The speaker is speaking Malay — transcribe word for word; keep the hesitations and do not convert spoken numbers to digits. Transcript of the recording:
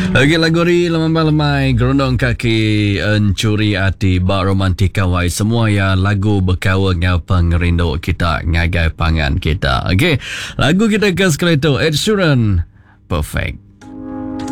Okey, lagu ri lemai-lemai gerundong kaki encuri hati bak romantik kawai semua ya lagu berkawa ngau pengerindu kita ngagai pangan kita. Okey, lagu kita ke sekali tu Ed Sheeran Perfect.